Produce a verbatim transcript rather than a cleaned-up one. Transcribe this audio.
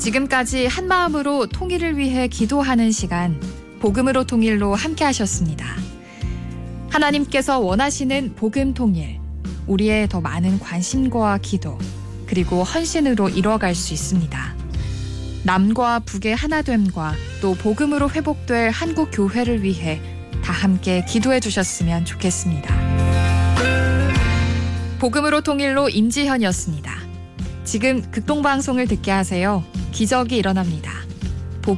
지금까지 한마음으로 통일을 위해 기도하는 시간, 복음으로 통일로 함께 하셨습니다. 하나님께서 원하시는 복음 통일, 우리의 더 많은 관심과 기도, 그리고 헌신으로 이뤄갈 수 있습니다. 남과 북의 하나됨과 또 복음으로 회복될 한국 교회를 위해 다 함께 기도해 주셨으면 좋겠습니다. 복음으로 통일로 임지현이었습니다. 지금 극동방송을 듣게 하세요. 기적이 일어납니다.